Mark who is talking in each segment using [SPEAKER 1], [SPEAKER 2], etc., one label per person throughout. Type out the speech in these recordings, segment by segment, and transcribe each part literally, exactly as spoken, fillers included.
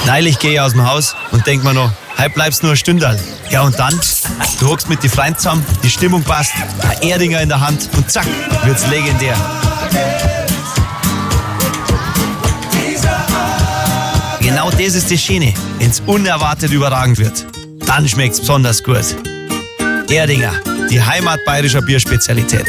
[SPEAKER 1] Neulich gehe ich aus dem Haus und denk mir noch, heute bleibst nur ein Stündal. Ja und dann, du hockst mit die Freunden zusammen, die Stimmung passt, ein Erdinger in der Hand und zack, wird's legendär. Genau das ist das Schöne, wenn's unerwartet überragend wird. Dann schmeckt's besonders gut. Erdinger, die Heimat bayerischer Bierspezialitäten.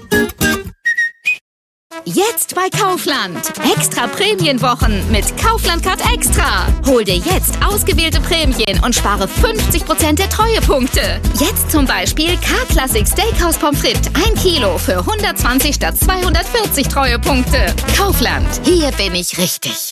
[SPEAKER 2] Jetzt bei Kaufland. Extra Prämienwochen mit Kaufland Card Extra. Hol dir jetzt ausgewählte Prämien und spare fünfzig Prozent der Treuepunkte. Jetzt zum Beispiel K-Classic Steakhouse Pommes frites ein Kilo für hundertzwanzig statt zweihundertvierzig Treuepunkte. Kaufland, hier bin ich richtig.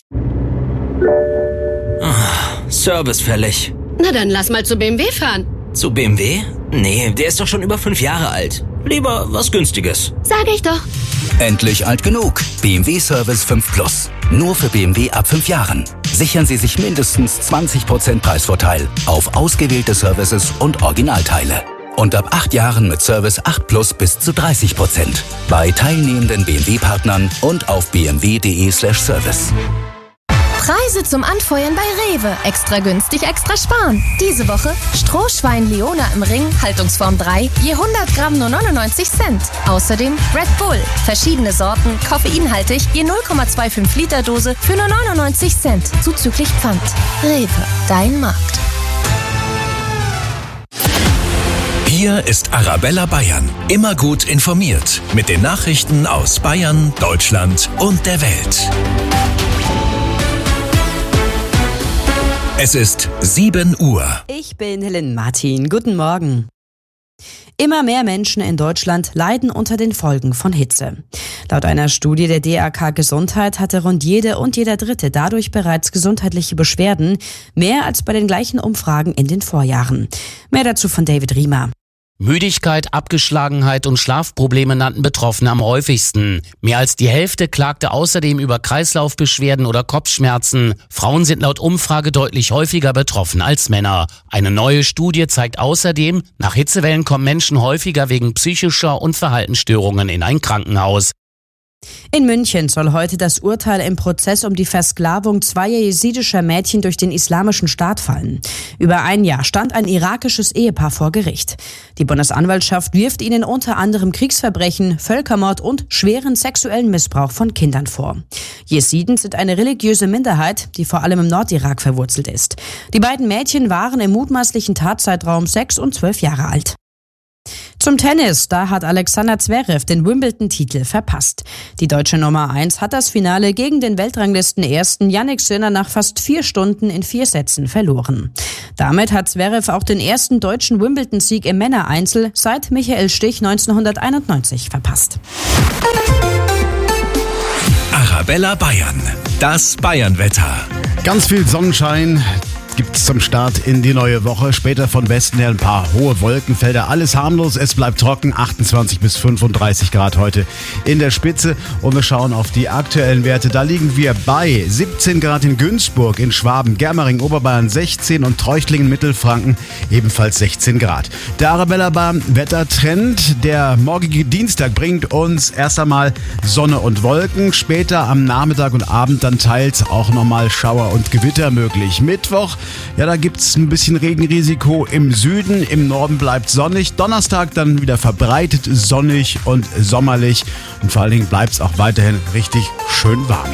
[SPEAKER 3] Oh, Service fällig.
[SPEAKER 4] Na dann lass mal zu B M W fahren.
[SPEAKER 3] Zu B M W? Nee, der ist doch schon über fünf Jahre alt. Lieber was Günstiges.
[SPEAKER 2] Sag ich doch.
[SPEAKER 5] Endlich alt genug. B M W Service fünf Plus. Nur für B M W ab fünf Jahren. Sichern Sie sich mindestens zwanzig Prozent Preisvorteil auf ausgewählte Services und Originalteile. Und ab acht Jahren mit Service acht Plus bis zu dreißig Prozent. Bei teilnehmenden B M W-Partnern und auf b m w punkt d e slash service.
[SPEAKER 6] Preise zum Anfeuern bei Rewe. Extra günstig, extra sparen. Diese Woche Strohschwein Leona im Ring, Haltungsform drei, je hundert Gramm nur neunundneunzig Cent. Außerdem Red Bull, verschiedene Sorten, koffeinhaltig, je null Komma fünfundzwanzig Liter Dose für nur neunundneunzig Cent, zuzüglich Pfand. Rewe, dein Markt.
[SPEAKER 7] Hier ist Arabella Bayern. Immer gut informiert mit den Nachrichten aus Bayern, Deutschland und der Welt. Es ist sieben Uhr.
[SPEAKER 8] Ich bin Helen Martin. Guten Morgen. Immer mehr Menschen in Deutschland leiden unter den Folgen von Hitze. Laut einer Studie der D R K Gesundheit hatte rund jede und jeder Dritte dadurch bereits gesundheitliche Beschwerden, mehr als bei den gleichen Umfragen in den Vorjahren. Mehr dazu von David Riemer.
[SPEAKER 9] Müdigkeit, Abgeschlagenheit und Schlafprobleme nannten Betroffene am häufigsten. Mehr als die Hälfte klagte außerdem über Kreislaufbeschwerden oder Kopfschmerzen. Frauen sind laut Umfrage deutlich häufiger betroffen als Männer. Eine neue Studie zeigt außerdem, nach Hitzewellen kommen Menschen häufiger wegen psychischer und Verhaltensstörungen in ein Krankenhaus.
[SPEAKER 8] In München soll heute das Urteil im Prozess um die Versklavung zweier jesidischer Mädchen durch den Islamischen Staat fallen. Über ein Jahr stand ein irakisches Ehepaar vor Gericht. Die Bundesanwaltschaft wirft ihnen unter anderem Kriegsverbrechen, Völkermord und schweren sexuellen Missbrauch von Kindern vor. Jesiden sind eine religiöse Minderheit, die vor allem im Nordirak verwurzelt ist. Die beiden Mädchen waren im mutmaßlichen Tatzeitraum sechs und zwölf Jahre alt. Zum Tennis, da hat Alexander Zverev den Wimbledon-Titel verpasst. Die deutsche Nummer eins hat das Finale gegen den Weltranglistenersten Jannik Sinner nach fast vier Stunden in vier Sätzen verloren. Damit hat Zverev auch den ersten deutschen Wimbledon-Sieg im Männereinzel seit Michael Stich neunzehnhunderteinundneunzig verpasst.
[SPEAKER 7] Arabella Bayern, das Bayernwetter.
[SPEAKER 10] Ganz viel Sonnenschein gibt's zum Start in die neue Woche. Später von Westen her ein paar hohe Wolkenfelder. Alles harmlos, es bleibt trocken. achtundzwanzig bis fünfunddreißig Grad heute in der Spitze. Und wir schauen auf die aktuellen Werte. Da liegen wir bei siebzehn Grad in Günzburg, in Schwaben, Germering, Oberbayern sechzehn und Treuchtlingen, Mittelfranken ebenfalls sechzehn Grad. Der Arabella Bayern Wettertrend. Der morgige Dienstag bringt uns erst einmal Sonne und Wolken. Später am Nachmittag und Abend dann teils auch nochmal Schauer und Gewitter möglich. Mittwoch, ja, da gibt's ein bisschen Regenrisiko im Süden, im Norden bleibt sonnig. Donnerstag dann wieder verbreitet sonnig und sommerlich und vor allen Dingen bleibt's auch weiterhin richtig schön warm.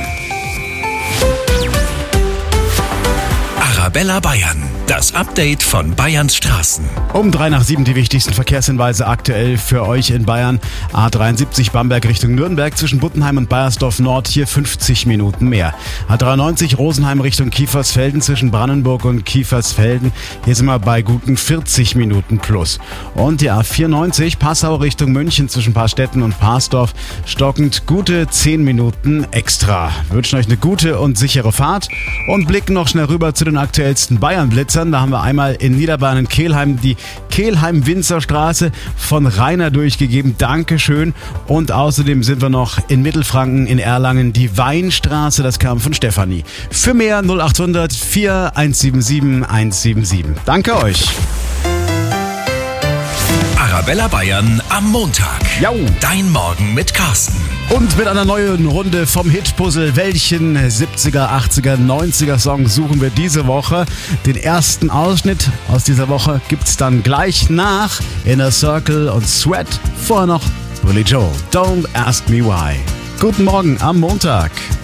[SPEAKER 7] Arabella Bayern, das Update von Bayerns Straßen.
[SPEAKER 10] Um drei nach sieben die wichtigsten Verkehrshinweise aktuell für euch in Bayern. A dreiundsiebzig Bamberg Richtung Nürnberg zwischen Buttenheim und Baiersdorf Nord, hier fünfzig Minuten mehr. A dreiundneunzig Rosenheim Richtung Kiefersfelden zwischen Brandenburg und Kiefersfelden, hier sind wir bei guten vierzig Minuten plus. Und die A vierundneunzig Passau Richtung München zwischen Paarstetten und Parsdorf, stockend gute zehn Minuten extra. Wir wünschen euch eine gute und sichere Fahrt und blicken noch schnell rüber zu den aktuellsten Bayern-Blitzern. Da haben wir einmal in Niederbayern in Kelheim die Kelheim-Winzerstraße von Rainer durchgegeben. Dankeschön. Und außerdem sind wir noch in Mittelfranken in Erlangen die Weinstraße. Das kam von Stefanie. Für mehr null acht hundert vier eins sieben sieben eins sieben sieben. Danke euch.
[SPEAKER 7] Arabella Bayern am Montag.
[SPEAKER 10] Jau.
[SPEAKER 7] Dein Morgen mit Carsten.
[SPEAKER 10] Und mit einer neuen Runde vom Hitpuzzle. Welchen siebziger, achtziger, neunziger Song suchen wir diese Woche? Den ersten Ausschnitt aus dieser Woche gibt's dann gleich nach Inner Circle und Sweat. Vorher noch Billy Joel. Don't Ask Me Why. Guten Morgen am Montag.